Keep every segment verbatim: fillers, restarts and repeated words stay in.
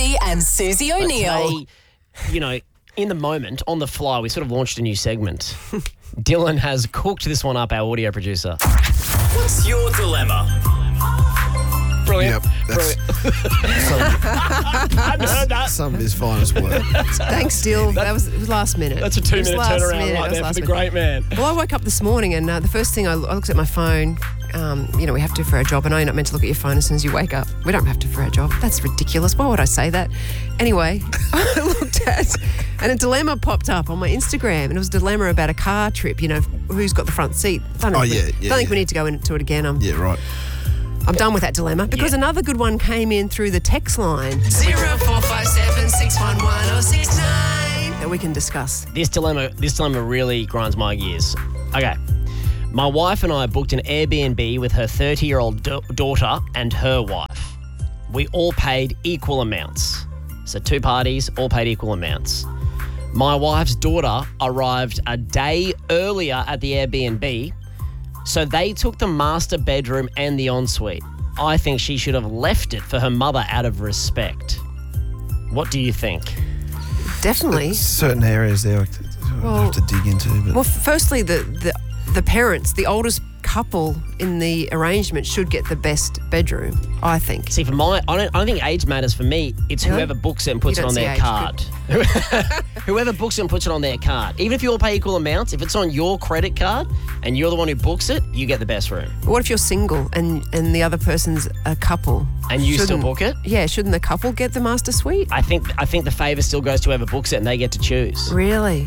Marsey and Susie O'Neill. Today, you know, in the moment, on the fly, we sort of launched a new segment. Dylan has cooked this one up, our audio producer. What's your dilemma? Brilliant. Yep, that's some, I hadn't heard that. some of his finest work. Thanks, Dill. That was, it was last minute. That's a It was two-minute last turnaround minute. It right was there for last the minute. great man. Well, I woke up this morning and uh, the first thing I, I looked at my phone. Um, you know, we have to for our job. I know you're not meant to look at your phone as soon as you wake up. We don't have to for our job. That's ridiculous. Why would I say that? Anyway, I looked at, and a dilemma popped up on my Instagram, and it was a dilemma about a car trip. You know, who's got the front seat? Don't Oh, think we- yeah, Don't yeah, think we yeah. need to go into it again. I'm, Yeah, right. I'm done with that dilemma because Yeah. another good one came in through the text line zero four five seven six one one oh six nine that we can discuss. This dilemma, this dilemma really grinds my gears. Okay. My wife and I booked an Airbnb with her thirty-year-old da- daughter and her wife. We all paid equal amounts. So two parties, all paid equal amounts. My wife's daughter arrived a day earlier at the Airbnb, so they took the master bedroom and the ensuite. I think she should have left it for her mother out of respect. What do you think? Definitely. Certain areas there I Well- have to dig into. But Well, firstly, the, the the parents, the oldest couple in the arrangement should get the best bedroom, I think. See, for my, I don't, I don't think age matters for me. It's No? whoever books it and puts You it on don't their see age, card. Whoever books it and puts it on their card. Even if you all pay equal amounts, if it's on your credit card and you're the one who books it, you get the best room. What if you're single and, and the other person's a couple? And you still Shouldn't- book it? Yeah, shouldn't the couple get the master suite? I think I think the favour still goes to whoever books it and they get to choose. Really?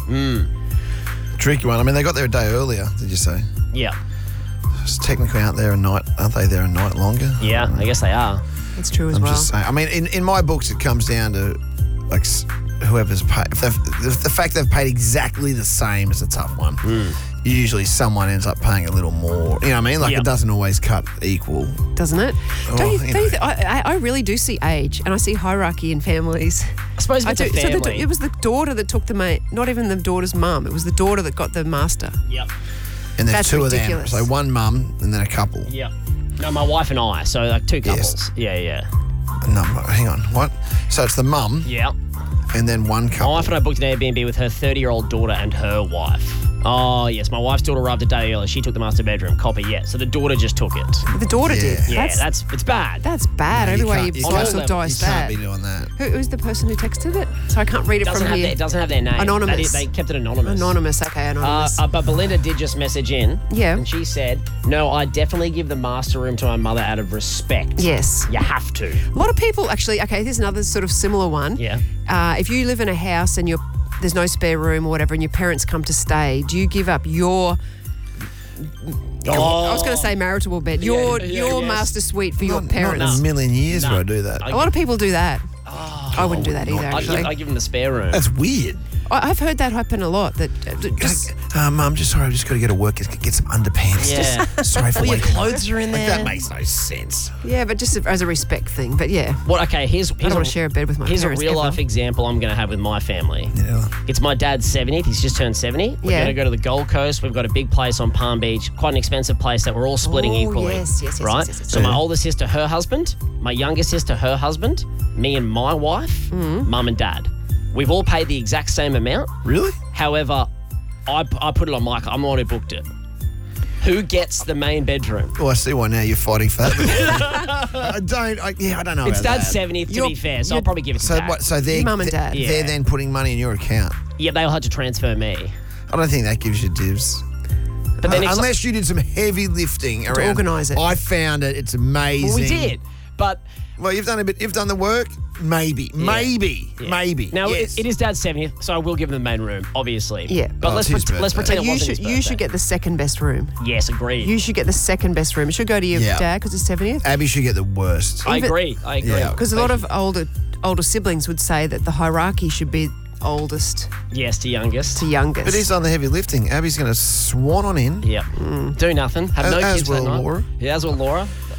tricky one. I mean, they got there a day earlier, did you say? Yeah. It's technically aren't there a night, aren't they there a night longer? Yeah, I guess they are. That's true as I'm well. just saying. I mean, in, in my books, it comes down to like s- whoever's paid. If they've, the, the fact they've paid exactly the same is a tough one. Usually, someone ends up paying a little more. You know what I mean? Like Yep. it doesn't always cut equal. Doesn't it? Oh, don't you, you don't you know. th- I, I I really do see age, and I see hierarchy in families. I suppose if I it's do. a So the, family. it was the daughter that took the mate, not even the daughter's mum. It was the daughter that got the master. Yep. And there's That's two ridiculous. of them. So one mum and then a couple. Yep. No, my wife and I, so like two couples. Yes. Yeah, yeah. No, hang on. What? So it's the mum Yeah. and then one My couple. wife and I booked an Airbnb with her thirty-year-old daughter and her wife. Oh, yes. My wife's daughter arrived a day earlier. She took the master bedroom. Copy, yeah. So the daughter just took it. The daughter Yeah. did. Yeah, that's, that's, it's bad. that's bad. You Every way can't- you you slice can't- or dice You can't that. be doing that. Who who's the person who texted it? So I can't read it doesn't from have here. their, doesn't have their name. Anonymous. They, they kept it anonymous. Anonymous. Okay, Uh, anonymous. uh, but Belinda did just message in. Yeah. And she said, no, I definitely give the master room to my mother out of respect. yes. You have to. A lot of people actually. Okay, here's another sort of similar one. Yeah. Uh, if you live in a house and you're there's no spare room or whatever, and your parents come to stay, do you give up your? Oh. I was going to say marital bed. Your yeah, your yes. master suite for your Not, parents. not in a million years No. would I do that. I- A lot of people do that. I wouldn't do that either. I Actually, give, I give them the spare room. That's weird. I- I've heard that happen a lot. That uh, just Uh, Mum, just sorry, I've just got to get to work. Get get some underpants. Yeah. Just sorry for All your waiting. clothes are in Like, there. that makes no sense. yeah, but just as a respect thing. But yeah, What? Okay, here's, I here's, don't a, want to share a bed with my here's a parents. real ever. life example I'm going to have with my family. Yeah. It's my dad's seventieth. He's just turned seventy. We're Yeah. going to go to the Gold Coast. We've got a big place on Palm Beach, quite an expensive place that we're all splitting Oh, equally. yes, yes, yes, right? yes, yes, yes. So my Yeah. older sister, her husband, my younger sister, her husband, me and my wife, Mm-hmm. mum and dad. We've all paid the exact same amount. Really? However, I, I put it on Michael. I'm the one who booked it. Who gets the main bedroom? Oh, I see why now you're fighting for that. I don't. I, yeah, I don't know. It's about dad's that. seventieth, to You're- be fair, so you're- I'll probably give it to So dad. what? So they're Your mum and they- dad. They're Yeah. then putting money in your account. Yeah, they'll have to transfer me. I don't think that gives you dibs. But then Uh, if unless you did some heavy lifting around. organise it. I found it. It's amazing. well, we did, but Well, you've done a bit. You've done the work. Maybe. Maybe. yeah. Maybe. Now yes. it, it is dad's seventieth, so I will give him the main room, obviously. Yeah. But Oh, let's it's his pret- let's birthday. pretend it you wasn't should his you should birthday. get the second best room. Yes, agreed. You should get the second best room. It should go to your Yeah. dad because it's seventieth. Abby should get the worst. I even- agree. I agree. Yeah. Because a lot of older older siblings would say that the hierarchy should be oldest Yes to youngest. to youngest. But he's done the heavy lifting. Abby's going to swan on in. Yep. Do nothing. Have As- no as kids will that night. Laura. Yeah, as well Laura.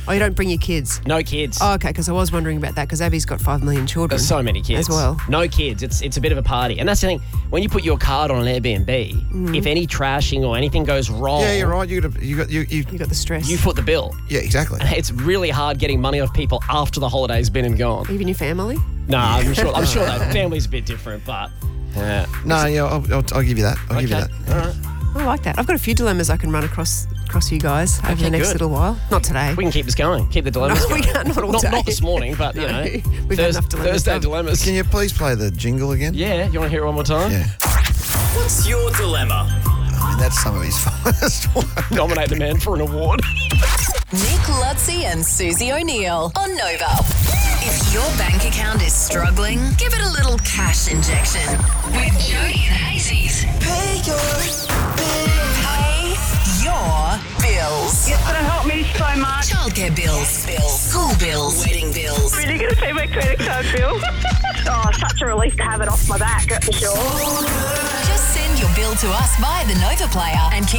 Oh, you don't bring your kids? No kids. Oh, okay, because I was wondering about that because Abby's got five million children. There's so many kids. As well. No kids. It's it's a bit of a party. And that's the thing. When you put your card on an Airbnb, Mm-hmm. if any trashing or anything goes wrong, Yeah, you're right. You got you got you, you You got the stress. you foot the bill. yeah, exactly. It's really hard getting money off people after the holiday's been and gone. Even your family? No, I'm sure. I'm sure that family's a bit different, but yeah. No, yeah, I'll, I'll, I'll give you that. I'll give you Okay. that. All right. I like that. I've got a few dilemmas I can run across across you guys over Okay, the next good. little while. Not today. We can keep this going. Keep the dilemmas No, going. we can't, not all not, day. not this morning, but you No, know, we've had enough dilemmas Thursday done. dilemmas. Can you please play the jingle again? Yeah, you want to hear it one more time? Yeah. What's your dilemma? I mean, that's some of his finest one. Nominate the man for an award. Nick Lutzi and Susie O'Neill on Nova. If your bank account is struggling, give it a little cash injection with Jody and Hazy's. Pay your bills. Pay your bills. It's going to help me so much. Childcare bills, bills, school bills, wedding bills. Really going to pay my credit card bill. Oh, such a relief to have it off my back, that's for sure. Just send your bill to us via the Nova Player and keep